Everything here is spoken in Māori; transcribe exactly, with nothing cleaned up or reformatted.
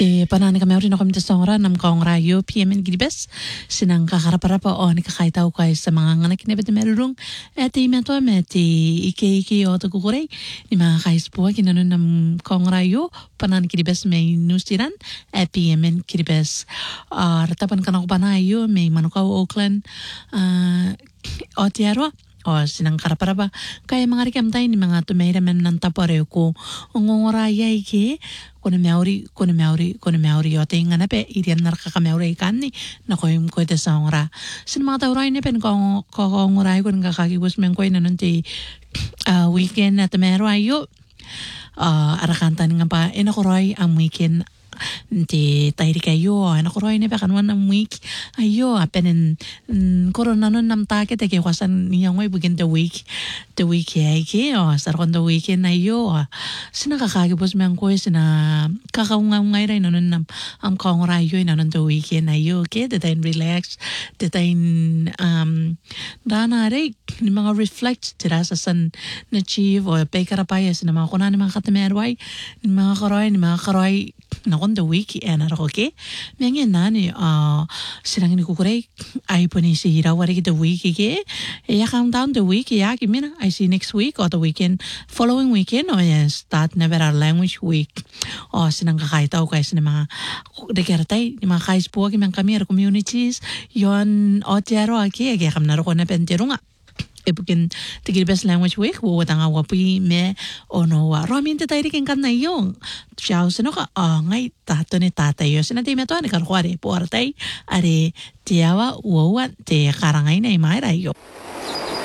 E panani kami rin ako mitasongra nam kaong rayo P M N gilibes sinang kakarapa-rapa o nikakaitaw kay sa mga nganak na bete merurong at imeto met ike-ike o tagukuray ni mga kaispuwa kinanon nam kaong rayo panani gilibes may nustiran at P M N gilibes uh, ratapan ka na ko panayo may manukaw Oakland uh, o tiaro o sinang karaparapa kaya mga rikam tayo ni mga tumahiraman ng tapore ko ungunguraya ike kuna meauri kuna meauri kuna meauri o tayo nga nape irian narka ka meauri ikan ni na ko yung koy sa ungura sin mga tauray ni pen ko ko unguray ko nga kakibus men koy na nunti uh, weekend na tamero ayo uh, arakanta nga pa inakuroy ang weekend Nti tairi kayo, anak ko roy ni pakanwan ng week. Ayo, apen en corona non nam take te kewasan niya ngoy begin the week. The week ay ke o sarkon the weekend ayo. Sina kakagipos mang ko sina kakaungang ngay ray non nam am kong rayo na non the weekend ayo ke detain relax, detain um dana ray ni mga reflect tira sa san na achieve o pekarapaya sina mga kunan mga katamerway ni mga karoy ni mga karoy na on the week and ako ke mengen nani uh sinang ni kukuray ay po ni si hirawari the week ke ya count down the week ya kimina I see next week or the weekend following weekend o yes start never our language week o sinang kakaitaw kay sa mga dekertay ni mga kaispo kimang kami communities yon o tiaro aki kaya kam naro ko na pentero nga Ibukin tigil best language week wo tanga wapi me ono wa romin te tairi ken kan na yung siya sino ka ah ngay tato ni tatay yo sinati me to ni karkwari portay are tiawa wo wa te karangay na imay rayo